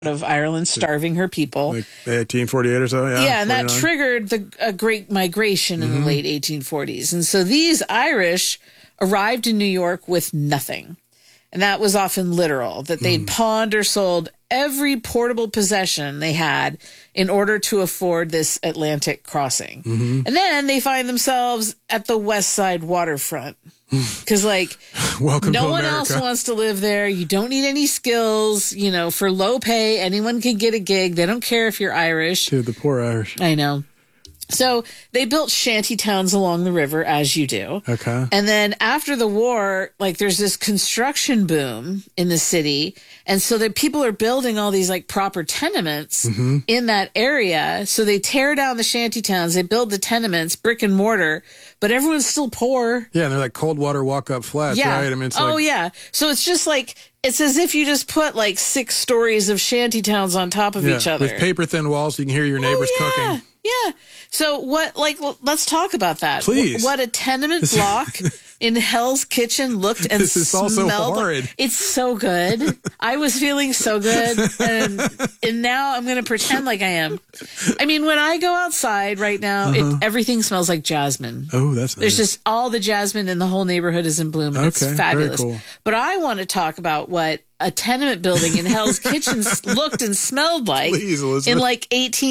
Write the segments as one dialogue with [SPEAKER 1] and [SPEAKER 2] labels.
[SPEAKER 1] of Ireland, starving her people.
[SPEAKER 2] Like 1848 or so, yeah.
[SPEAKER 1] Yeah, and
[SPEAKER 2] 49.
[SPEAKER 1] that triggered a Great Migration in the late 1840s. And so these Irish arrived in New York with nothing. And that was often literal, that they'd pawned or sold every portable possession they had in order to afford this Atlantic crossing. And then they find themselves at the West Side waterfront. Because, like,
[SPEAKER 2] Welcome
[SPEAKER 1] no
[SPEAKER 2] to
[SPEAKER 1] one
[SPEAKER 2] America.
[SPEAKER 1] else wants to live there. You don't need any skills. You know, for low pay, anyone can get a gig. They don't care if you're Irish.
[SPEAKER 2] Dude, the poor Irish.
[SPEAKER 1] I know. So they built shanty towns along the river, as you do.
[SPEAKER 2] Okay.
[SPEAKER 1] And then after the war, like, there's this construction boom in the city. And so that people are building all these, like, proper tenements in that area. So they tear down the shanty towns. They build the tenements, brick and mortar, but everyone's still poor.
[SPEAKER 2] Yeah, and they're like cold water walk-up flats,
[SPEAKER 1] Yeah.
[SPEAKER 2] right? I mean, it's
[SPEAKER 1] oh,
[SPEAKER 2] like,
[SPEAKER 1] yeah. So it's just like, it's as if you just put, like, 6 stories of shanty towns on top of each other.
[SPEAKER 2] with paper-thin walls so you can hear your neighbors cooking.
[SPEAKER 1] Yeah. So what, like, let's talk about that.
[SPEAKER 2] Please.
[SPEAKER 1] What a tenement block in Hell's Kitchen looked and
[SPEAKER 2] This is all so
[SPEAKER 1] smelled.
[SPEAKER 2] horrid.
[SPEAKER 1] It's so good. I was feeling so good. And now I'm going to pretend like I am. I mean, when I go outside right now, everything smells like jasmine.
[SPEAKER 2] Oh, that's nice.
[SPEAKER 1] There's just all the jasmine in the whole neighborhood is in bloom. And
[SPEAKER 2] Okay,
[SPEAKER 1] it's fabulous.
[SPEAKER 2] very cool.
[SPEAKER 1] But I want to talk about what a tenement building in Hell's Kitchen looked and smelled like
[SPEAKER 2] Please, Elizabeth.
[SPEAKER 1] in like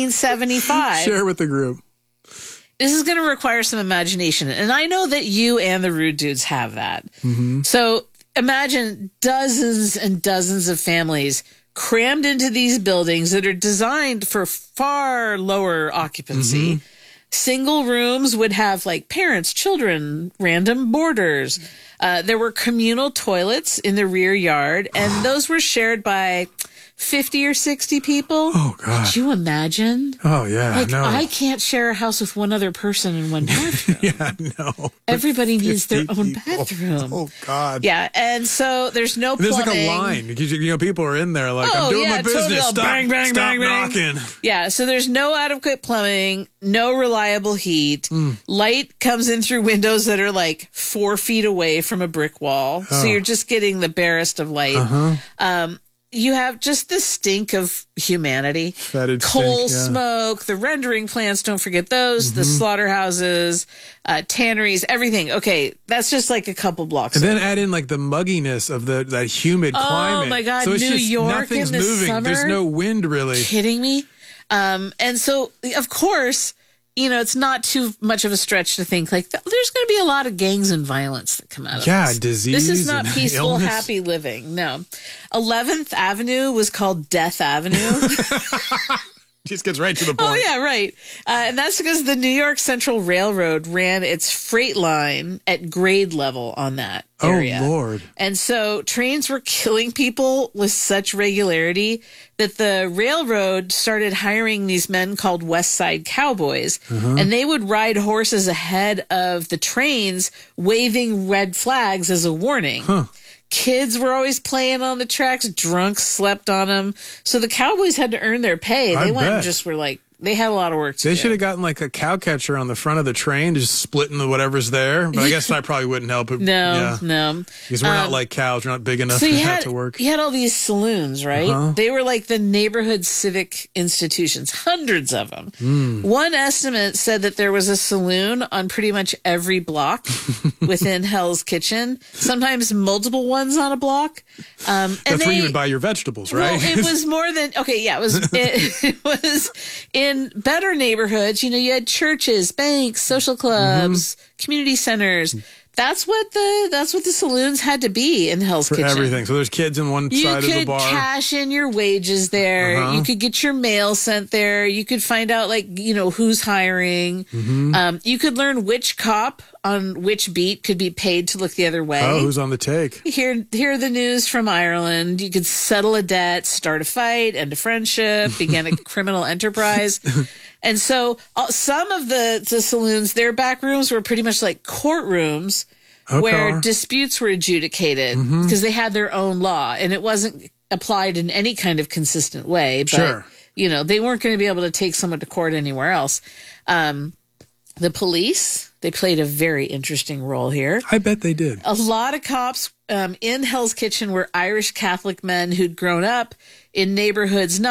[SPEAKER 1] 1875.
[SPEAKER 2] Share with the group.
[SPEAKER 1] This is going to require some imagination. And I know that you and the Rude Dudes have that. So imagine dozens and dozens of families crammed into these buildings that are designed for far lower occupancy. Single rooms would have like parents, children, random boarders. There were communal toilets in the rear yard, and those were shared by 50 or 60 people.
[SPEAKER 2] Oh, God.
[SPEAKER 1] Could you imagine?
[SPEAKER 2] Oh, yeah,
[SPEAKER 1] Like,
[SPEAKER 2] no.
[SPEAKER 1] I can't share a house with one other person in one bathroom.
[SPEAKER 2] Yeah, no.
[SPEAKER 1] Everybody needs their
[SPEAKER 2] 50
[SPEAKER 1] own
[SPEAKER 2] people.
[SPEAKER 1] bathroom.
[SPEAKER 2] Oh, God.
[SPEAKER 1] Yeah, and so there's no
[SPEAKER 2] There's
[SPEAKER 1] plumbing.
[SPEAKER 2] like a line because people are in there like,
[SPEAKER 1] Oh,
[SPEAKER 2] I'm doing
[SPEAKER 1] yeah,
[SPEAKER 2] my business.
[SPEAKER 1] totally.
[SPEAKER 2] Stop,
[SPEAKER 1] Bang, bang,
[SPEAKER 2] stop
[SPEAKER 1] bang, bang.
[SPEAKER 2] knocking.
[SPEAKER 1] Yeah, so there's no adequate plumbing, no reliable heat. Light comes in through windows that are like 4 feet away from a brick wall. So you're just getting the barest of light. You have just the stink of humanity.
[SPEAKER 2] Fetid
[SPEAKER 1] Coal
[SPEAKER 2] stink, yeah.
[SPEAKER 1] smoke, the rendering plants, don't forget those, the slaughterhouses, tanneries, everything. Okay, that's just like a couple blocks.
[SPEAKER 2] And then add in like the mugginess of that humid climate.
[SPEAKER 1] my God,
[SPEAKER 2] so it's
[SPEAKER 1] New
[SPEAKER 2] just
[SPEAKER 1] York
[SPEAKER 2] nothing's
[SPEAKER 1] in the
[SPEAKER 2] moving.
[SPEAKER 1] summer?
[SPEAKER 2] There's no wind really.
[SPEAKER 1] Kidding me? And so, of course, you know, it's not too much of a stretch to think like there's going to be a lot of gangs and violence that come out of
[SPEAKER 2] Yeah,
[SPEAKER 1] this.
[SPEAKER 2] disease
[SPEAKER 1] This is not
[SPEAKER 2] and
[SPEAKER 1] peaceful,
[SPEAKER 2] illness.
[SPEAKER 1] happy living. No. 11th Avenue was called Death Avenue.
[SPEAKER 2] Just gets right to the point.
[SPEAKER 1] Oh, yeah, right. And that's because the New York Central Railroad ran its freight line at grade level on that area.
[SPEAKER 2] Oh, Lord.
[SPEAKER 1] And so trains were killing people with such regularity that the railroad started hiring these men called West Side Cowboys. And they would ride horses ahead of the trains, waving red flags as a warning. Kids were always playing on the tracks. Drunks slept on them. So the cowboys had to earn their pay.
[SPEAKER 2] I
[SPEAKER 1] They went and
[SPEAKER 2] bet.
[SPEAKER 1] just were like, they had a lot of work to
[SPEAKER 2] They
[SPEAKER 1] do.
[SPEAKER 2] should have gotten like a cow catcher on the front of the train, just splitting the whatever's there. But I guess that probably wouldn't help.
[SPEAKER 1] No.
[SPEAKER 2] Because we're not like cows. We're not big enough
[SPEAKER 1] So
[SPEAKER 2] to
[SPEAKER 1] you
[SPEAKER 2] have
[SPEAKER 1] had,
[SPEAKER 2] to work.
[SPEAKER 1] you had all these saloons, right? They were like the neighborhood civic institutions, hundreds of them. One estimate said that there was a saloon on pretty much every block within Hell's Kitchen, sometimes multiple ones on a block.
[SPEAKER 2] That's where you would buy your vegetables, right?
[SPEAKER 1] Well, it was more than okay. Yeah, it was in better neighborhoods. You know, you had churches, banks, social clubs, community centers. That's what the saloons had to be in Hell's
[SPEAKER 2] For
[SPEAKER 1] Kitchen.
[SPEAKER 2] everything. So there's kids in one
[SPEAKER 1] You
[SPEAKER 2] side of the
[SPEAKER 1] could
[SPEAKER 2] bar.
[SPEAKER 1] cash in your wages there. You could get your mail sent there. You could find out, like, you know, who's hiring. You could learn which cop on which beat could be paid to look the other way.
[SPEAKER 2] Oh, who's on the take?
[SPEAKER 1] Hear the news from Ireland. You could settle a debt, start a fight, end a friendship, begin a criminal enterprise. And so some of the saloons, their back rooms were pretty much like courtrooms where disputes were adjudicated because they had their own law and it wasn't applied in any kind of consistent way. But,
[SPEAKER 2] Sure.
[SPEAKER 1] you know, they weren't going to be able to take someone to court anywhere else. The police, they played a very interesting role here.
[SPEAKER 2] I bet they did.
[SPEAKER 1] A lot of cops in Hell's Kitchen were Irish Catholic men who'd grown up in neighborhoods not